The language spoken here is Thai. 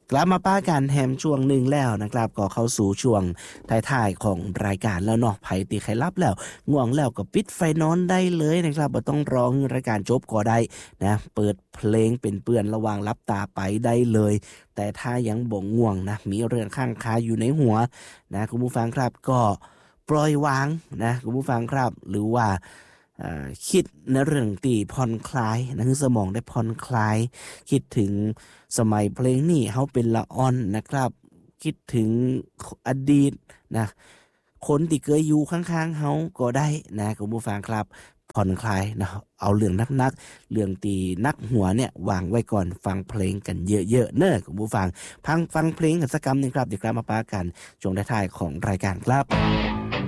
กลับมาป้ากันแฮมช่วงหนึ่งแล้วนะครับก็เข้าสู่ช่วงท้ายๆของรายการแล้วเนาะไผติใครรับแล้วง่วงแล้วก็ปิดไฟนอนได้เลยนะครับบ่ต้องรอให้รายการจบก็ได้นะเปิดเพลงเป็นเปื้อนระหว่างรับตาไปได้เลยแต่ถ้ายังบ่ง่วงนะมีเรื่องข้างคาอยู่ในหัวนะคุณผู้ฟังครับก็ปล่อยวางนะคุณผู้ฟังครับหรือว่าคิดในเรื่องที่ผ่อนคลายนะคือสมองได้ผ่อนคลายคิดถึงสมัยเพลงนี้เฮาเป็นละอ่อนนะครับคิดถึงอดีตนะคนที่เคยอยู่ข้างๆเฮาก็ได้นะคุณผู้ฟังครับผ่อนคลายนะเอาเรื่องนักๆเรื่องตีนักหัวเนี่ยวางไว้ก่อนฟังเพลงกันเยอะๆเนอะคุณผู้ฟังฟังเพลงกันสักกำหนึ่งครับเดี๋ยวกลับมาปากันช่วงท้ายๆของรายการครับ